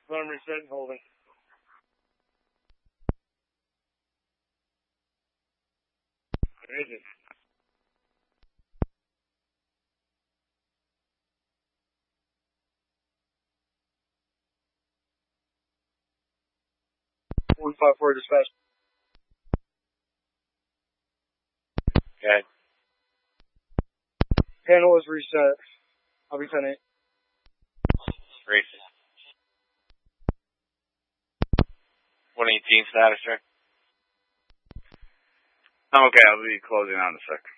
Alarm reset and holding. Where is it? One 5-4 dispatch. Okay. Panel is reset. I'll be 10-8. Racing. 118 status, sir. I'm okay. I'll be closing out in a sec.